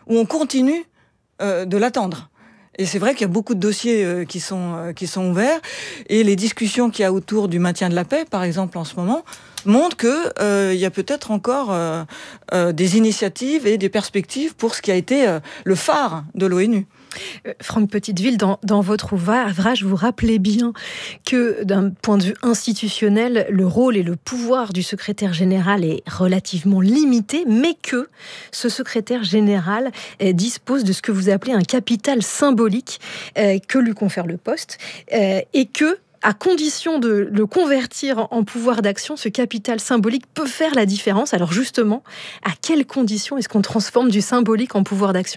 où on continue de l'attendre. Et c'est vrai qu'il y a beaucoup de dossiers qui sont ouverts, et les discussions qu'il y a autour du maintien de la paix, par exemple, en ce moment, montrent que il y a peut-être encore des initiatives et des perspectives pour ce qui a été le phare de l'ONU. Franck Petiteville, dans votre ouvrage, vous rappelez bien que d'un point de vue institutionnel, le rôle et le pouvoir du secrétaire général est relativement limité, mais que ce secrétaire général dispose de ce que vous appelez un capital symbolique que lui confère le poste, et que, à condition de le convertir en pouvoir d'action, ce capital symbolique peut faire la différence. Alors justement, à quelles conditions est-ce qu'on transforme du symbolique en pouvoir d'action ?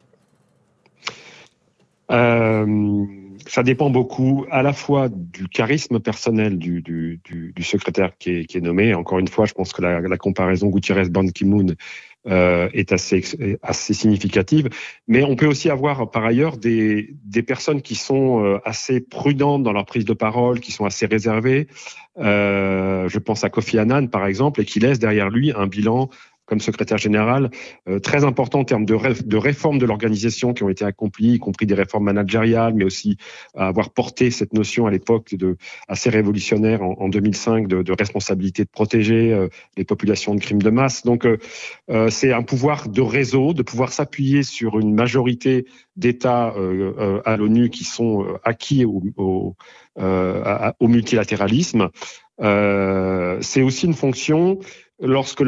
Ça dépend beaucoup à la fois du charisme personnel du secrétaire qui est nommé. Encore une fois, je pense que la comparaison Guterres-Ban Ki-moon est assez significative. Mais on peut aussi avoir par ailleurs des personnes qui sont assez prudentes dans leur prise de parole, qui sont assez réservées. Je pense à Kofi Annan, par exemple, et qui laisse derrière lui un bilan comme secrétaire général, très important en termes de réformes de l'organisation qui ont été accomplies, y compris des réformes managériales, mais aussi avoir porté cette notion à l'époque assez révolutionnaire en 2005 de responsabilité de protéger les populations de crimes de masse. Donc, c'est un pouvoir de réseau, de pouvoir s'appuyer sur une majorité d'États à l'ONU qui sont acquis au multilatéralisme. C'est aussi une fonction. Lorsque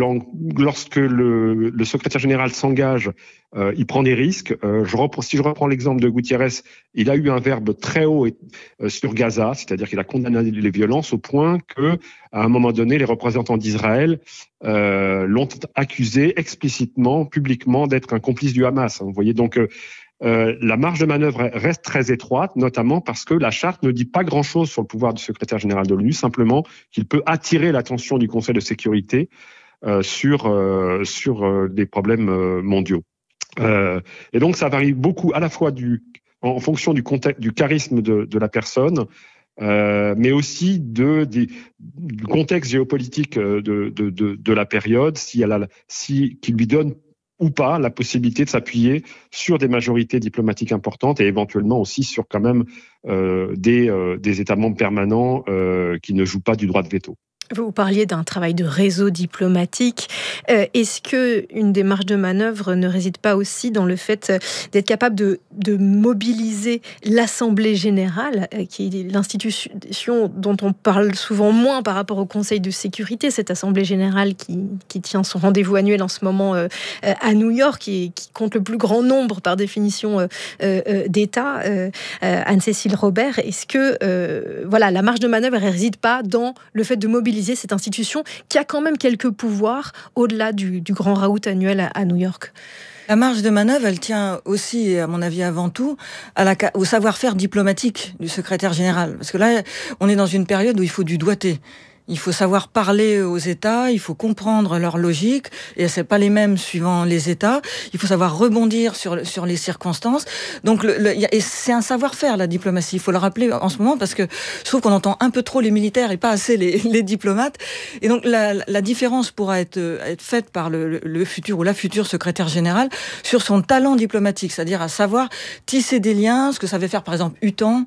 le secrétaire général s'engage, il prend des risques. Si je reprends l'exemple de Guterres, il a eu un verbe très haut sur Gaza, c'est-à-dire qu'il a condamné les violences au point que, à un moment donné, les représentants d'Israël l'ont accusé explicitement, publiquement, d'être un complice du Hamas. Vous voyez donc. La marge de manœuvre reste très étroite, notamment parce que la charte ne dit pas grand-chose sur le pouvoir du secrétaire général de l'ONU, simplement qu'il peut attirer l'attention du Conseil de sécurité sur des problèmes mondiaux. Et donc ça varie beaucoup à la fois en fonction du charisme de la personne, mais aussi du contexte géopolitique de la période, qui lui donne ou pas la possibilité de s'appuyer sur des majorités diplomatiques importantes et éventuellement aussi sur quand même des États membres permanents qui ne jouent pas du droit de veto. Vous parliez d'un travail de réseau diplomatique. Est-ce qu'une des marges de manœuvre ne réside pas aussi dans le fait d'être capable de mobiliser l'Assemblée générale, qui est l'institution dont on parle souvent moins par rapport au Conseil de sécurité, cette Assemblée générale qui tient son rendez-vous annuel en ce moment à New York et qui compte le plus grand nombre, par définition, d'États, Anne-Cécile Robert. Est-ce que la marge de manœuvre ne réside pas dans le fait de mobiliser cette institution qui a quand même quelques pouvoirs au-delà du grand raout annuel à New York? La marge de manœuvre, elle tient aussi, à mon avis, avant tout, au savoir-faire diplomatique du secrétaire général. Parce que là, on est dans une période où il faut du doigté. Il faut savoir parler aux États, il faut comprendre leur logique, et c'est pas les mêmes suivant les États. Il faut savoir rebondir sur les circonstances. Donc, et c'est un savoir-faire, la diplomatie. Il faut le rappeler en ce moment, parce que je trouve qu'on entend un peu trop les militaires et pas assez les diplomates. Et donc, la différence pourra être faite par le futur ou la future secrétaire générale sur son talent diplomatique, c'est-à-dire à savoir tisser des liens, ce que savait faire, par exemple, U-Tan,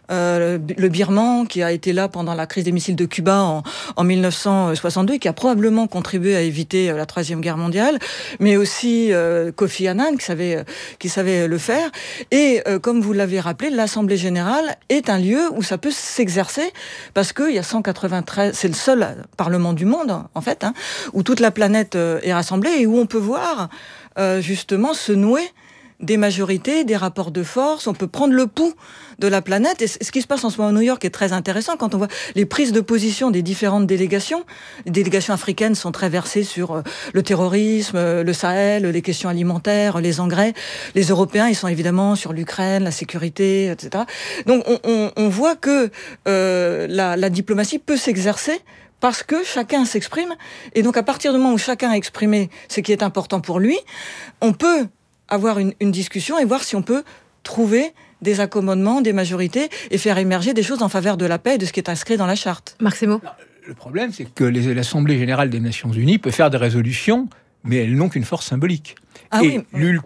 le Birman, qui a été là pendant la crise des missiles de Cuba en 1962 et qui a probablement contribué à éviter la Troisième Guerre mondiale, mais aussi Kofi Annan qui savait le faire. Et comme vous l'avez rappelé, l'Assemblée générale est un lieu où ça peut s'exercer, parce qu'il y a 193, c'est le seul parlement du monde en fait, où toute la planète est rassemblée et où on peut voir justement se nouer des majorités, des rapports de force. On peut prendre le pouls de la planète. Et ce qui se passe en ce moment à New York est très intéressant quand on voit les prises de position des différentes délégations. Les délégations africaines sont très versées sur le terrorisme, le Sahel, les questions alimentaires, les engrais. Les Européens, ils sont évidemment sur l'Ukraine, la sécurité, etc. Donc on voit que la diplomatie peut s'exercer parce que chacun s'exprime. Et donc à partir du moment où chacun a exprimé ce qui est important pour lui, on peut avoir une discussion et voir si on peut trouver des accommodements, des majorités et faire émerger des choses en faveur de la paix et de ce qui est inscrit dans la charte. Marc Semo. Le problème, c'est que l'Assemblée générale des Nations unies peut faire des résolutions, mais elles n'ont qu'une force symbolique. Oui.